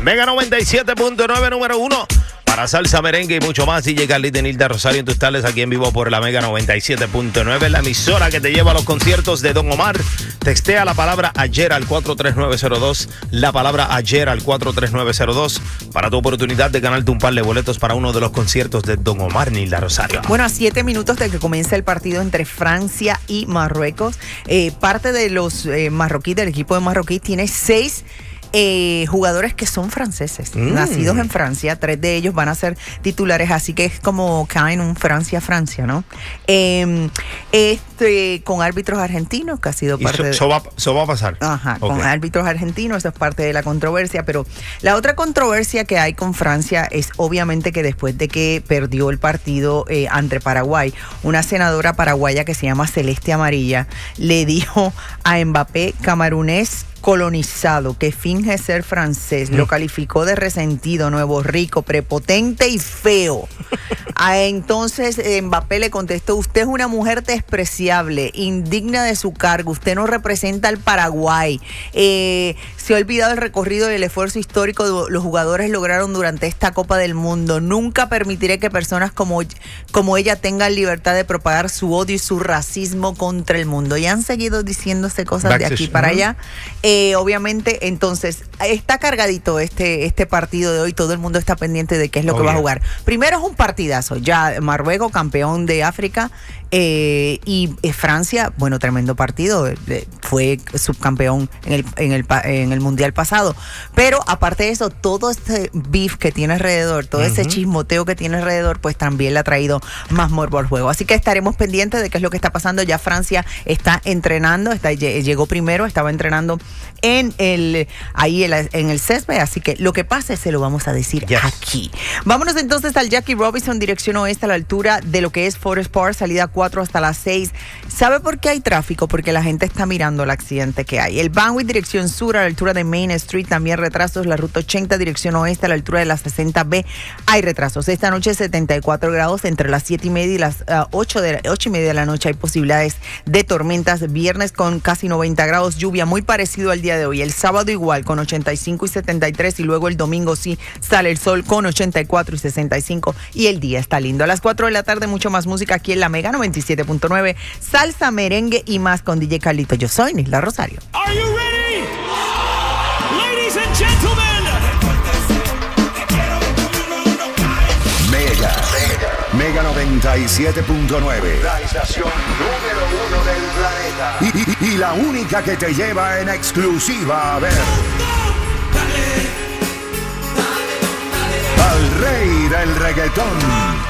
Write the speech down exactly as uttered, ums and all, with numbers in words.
Mega noventa y siete punto nueve, número uno. Para salsa, merengue y mucho más, D J Carlito y Nilda Rosario en tus tardes aquí en vivo por la Mega noventa y siete punto nueve, la emisora que te lleva a los conciertos de Don Omar. Textea la palabra ayer al cuatro tres nueve cero dos, la palabra ayer al cuatro tres nueve cero dos para tu oportunidad de ganarte un par de boletos para uno de los conciertos de Don Omar, Nilda Rosario. Bueno, a siete minutos de que comience el partido entre Francia y Marruecos, eh, parte de los eh, marroquíes, del equipo de marroquí, tiene seis Eh, jugadores que son franceses, mm. nacidos en Francia. Tres de ellos van a ser titulares, así que es como caen un Francia-Francia, ¿no? Eh, este, con árbitros argentinos, que ha sido parte y eso, de... va, va a pasar. Ajá, okay. Con árbitros argentinos, eso es parte de la controversia, pero la otra controversia que hay con Francia es obviamente que después de que perdió el partido eh, ante Paraguay, una senadora paraguaya que se llama Celeste Amarilla le dijo a Mbappé, camerunés colonizado, que finge ser francés, lo calificó de resentido, nuevo rico, prepotente y feo. Ah, entonces Mbappé le contestó: usted es una mujer despreciable, indigna de su cargo, usted no representa al Paraguay, eh, se ha olvidado el recorrido y el esfuerzo histórico que los jugadores lograron durante esta Copa del Mundo. Nunca permitiré que personas como, como ella tengan libertad de propagar su odio y su racismo contra el mundo. Y han seguido diciéndose cosas Back de aquí para allá. Eh, obviamente, entonces, está cargadito este, este partido de hoy. Todo el mundo está pendiente de qué es lo oh, que yeah. va a jugar. Primero es un partidazo. Ya Marruecos, campeón de África, eh, y eh, Francia, bueno, tremendo partido. Eh, fue subcampeón en el, en, el, en el Mundial pasado. Pero aparte de eso, todo este beef que tiene alrededor, todo uh-huh. ese chismoteo que tiene alrededor, pues también le ha traído más morbo al juego. Así que estaremos pendientes de qué es lo que está pasando. Ya Francia está entrenando, está, llegó primero, estaba entrenando en el ahí en el césped, así que lo que pase se lo vamos a decir yes. aquí. Vámonos entonces al Jackie Robinson, dirección oeste, a la altura de lo que es Forest Park, salida cuatro hasta las seis. ¿Sabe por qué hay tráfico? Porque la gente está mirando el accidente que hay. El Banway, dirección sur, a la altura de Main Street, también retrasos. La ruta ochenta, dirección oeste, a la altura de la sesenta B, hay retrasos. Esta noche setenta y cuatro grados, entre las siete y media y las uh, ocho, de la, ocho y media de la noche hay posibilidades de tormentas. Viernes con casi noventa grados, lluvia, muy parecido al día de hoy. El sábado igual, con ochenta y cinco y setenta y tres, y luego el domingo sí sale el sol con ochenta y cuatro y sesenta y cinco, y el día está lindo. A las cuatro de la tarde, mucho más música aquí en la Mega noventa y siete punto nueve, salsa, merengue y más con D J Carlito. Yo soy Nilda Rosario. Are you ready? Ladies and gentlemen. Mega, Mega noventa y siete punto nueve, la estación número uno del planeta y, y, y la única que te lleva en exclusiva a ver al rey del reggaetón,